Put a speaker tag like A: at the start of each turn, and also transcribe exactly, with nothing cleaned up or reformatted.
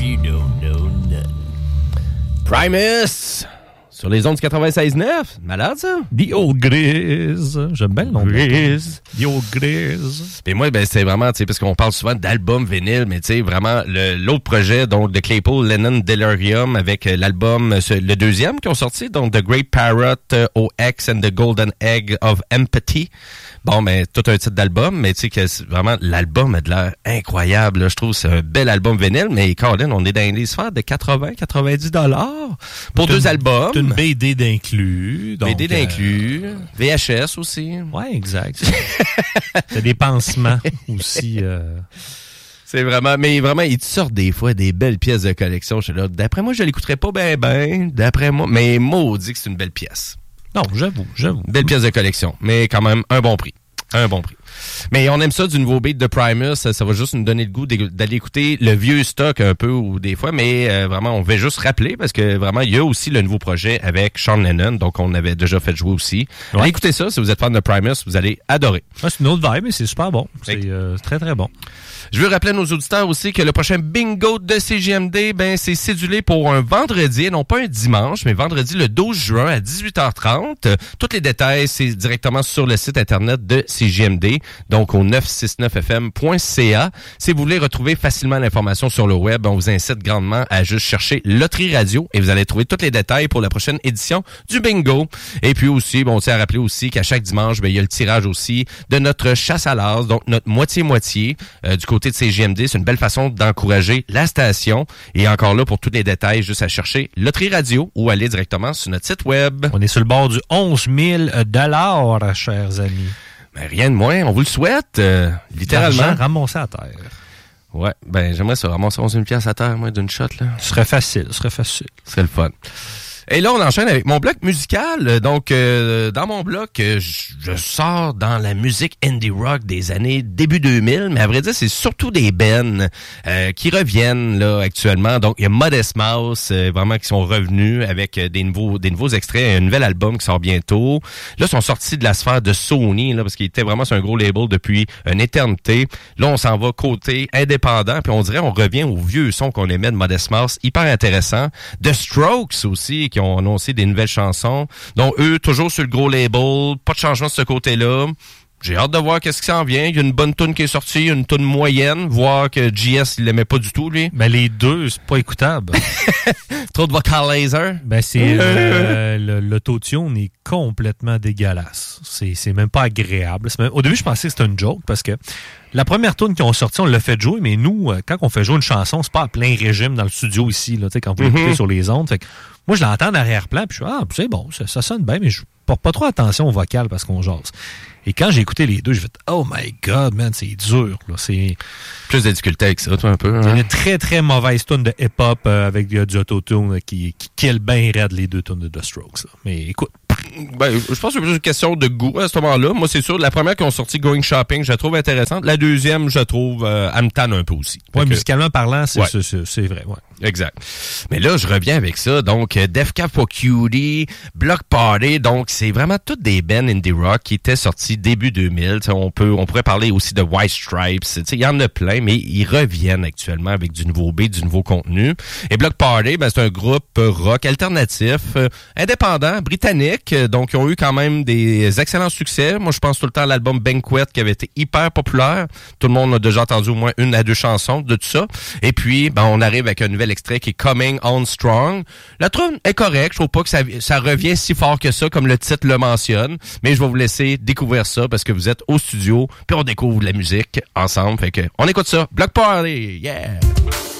A: you don't know nothing. Primus! Sur les ondes du quatre-vingt-seize neuf. Malade, ça?
B: The Old Grizz. J'aime bien le nom.
A: Grizz.
B: The Old Grizz.
A: Et moi, ben, c'est vraiment, tu sais, parce qu'on parle souvent d'albums vinyle, mais tu sais, vraiment, le, l'autre projet, donc, de Claypool, Lennon, Delirium, avec euh, l'album, ce, le deuxième qui ont sorti, donc, The Great Parrot, euh, O X and the Golden Egg of Empathy. Bon, ben, tout un titre d'album, mais tu sais que c'est vraiment, l'album a de l'air incroyable, là. Je trouve que c'est un bel album vinyle, mais Colin, on est dans les sphères de quatre-vingts à quatre-vingt-dix dollars pour deux albums.
B: C'est une B D d'inclus. Donc,
A: B D d'inclus. Euh... V H S aussi.
B: Ouais, exact. T'as des pansements aussi. Euh...
A: C'est vraiment, mais vraiment, ils te sortent des fois des belles pièces de collection. Je suis là, d'après moi, je l'écouterais pas ben ben. D'après moi, mais maudit que c'est une belle pièce.
B: Non, j'avoue, j'avoue.
A: Belle pièce de collection, mais quand même un bon prix. Un bon prix. Mais on aime ça du nouveau beat de Primus. Ça, ça va juste nous donner le goût d'aller écouter le vieux stock un peu ou des fois. Mais euh, vraiment, on veut juste rappeler parce que vraiment, il y a aussi le nouveau projet avec Sean Lennon. Donc, on avait déjà fait jouer aussi. Ouais. Allez écouter ça. Si vous êtes fan de Primus, vous allez adorer.
B: Ouais, c'est une autre vibe, mais c'est super bon. C'est euh, très, très bon.
A: Je veux rappeler à nos auditeurs aussi que le prochain bingo de C J M D, ben, c'est cédulé pour un vendredi, non pas un dimanche, mais vendredi le douze juin à dix-huit heures trente. Tous les détails, c'est directement sur le site internet de C J M D, donc au neuf cent soixante-neuf F M point C A. Si vous voulez retrouver facilement l'information sur le web, on vous incite grandement à juste chercher Loterie Radio et vous allez trouver tous les détails pour la prochaine édition du bingo. Et puis aussi, bon, on tient à rappeler aussi qu'à chaque dimanche, ben, il y a le tirage aussi de notre chasse à l'as, donc notre moitié-moitié euh, du côté de C J M D. C'est une belle façon d'encourager la station. Et encore là, pour tous les détails, juste à chercher Loterie Radio ou aller directement sur notre site web.
B: On est sur le bord du onze mille dollars, chers amis.
A: Ben, rien de moins. On vous le souhaite, euh, littéralement.
B: Ramasser à terre.
A: Ouais, ben j'aimerais ça ramasser onze mille dollars à terre, moi, d'une shot, là.
B: Ce serait facile, ce serait facile.
A: Ce serait le fun. Et là, on enchaîne avec mon bloc musical. Donc, euh, dans mon bloc, je, je sors dans la musique indie rock des années début deux mille, mais à vrai dire, c'est surtout des bands euh, qui reviennent là actuellement. Donc, il y a Modest Mouse, euh, vraiment, qui sont revenus avec euh, des nouveaux des nouveaux extraits, un nouvel album qui sort bientôt. Là, ils sont sortis de la sphère de Sony, là, parce qu'ils étaient vraiment sur un gros label depuis une éternité. Là, on s'en va côté indépendant, puis on dirait on revient au vieux son qu'on aimait de Modest Mouse, hyper intéressant. The Strokes aussi, qui ont annoncé des nouvelles chansons. Donc, eux, toujours sur le gros label. Pas de changement de ce côté-là. J'ai hâte de voir qu'est-ce qui s'en vient. Il y a une bonne toune qui est sortie, une toune moyenne. Voir que G S, il l'aimait pas du tout, lui.
B: Ben, les deux, c'est pas écoutable.
A: Trop de vocalizer.
B: Ben, c'est, euh, le, l'autotune est complètement dégueulasse. C'est, c'est même pas agréable. C'est même, au début, je pensais que c'était une joke parce que la première tune qu'ils ont sortie, on l'a fait jouer, mais nous, quand on fait jouer une chanson, c'est pas à plein régime dans le studio ici, là, tu sais, quand vous l'écoutez mm-hmm. sur les ondes. Fait que moi, je l'entends d'arrière-plan, puis je suis ah, c'est bon, ça, ça sonne bien, mais je porte pas trop attention au vocal parce qu'on jase. Et quand j'ai écouté les deux, je fait oh my god, man, c'est dur, là. C'est
A: plus de difficulté avec ça, toi, un peu. Hein?
B: Il y a une très, très mauvaise tune de hip-hop euh, avec du, du autotune qui, qui kill bien raide les deux tunes de The Strokes, là. Mais écoute.
A: Ben, je pense que c'est plus une question de goût à ce moment-là. Moi, c'est sûr, la première qui ont sorti Going Shopping, je la trouve intéressante. La deuxième, je la trouve, euh, elle me tanne un peu aussi.
B: Oui, musicalement parlant, c'est, ouais. c'est, c'est, c'est vrai, ouais.
A: Exact. Mais là, je reviens avec ça. Donc, Def Cab for Cutie, Block Party. Donc, c'est vraiment toutes des bands indie rock qui étaient sortis début deux mille. T'sais, on peut, on pourrait parler aussi de White Stripes. Il y en a plein, mais ils reviennent actuellement avec du nouveau beat, du nouveau contenu. Et Block Party, ben, c'est un groupe rock alternatif, euh, indépendant, britannique. Donc, ils ont eu quand même des excellents succès. Moi, je pense tout le temps à l'album Banquet qui avait été hyper populaire. Tout le monde a déjà entendu au moins une à deux chansons de tout ça. Et puis, ben, on arrive avec un nouvel extrait qui est Coming On Strong. La trame est correcte. Je trouve pas que ça, ça revient si fort que ça, comme le titre le mentionne. Mais je vais vous laisser découvrir ça parce que vous êtes au studio puis on découvre la musique ensemble. Fait que, on écoute ça. Block Party! Yeah!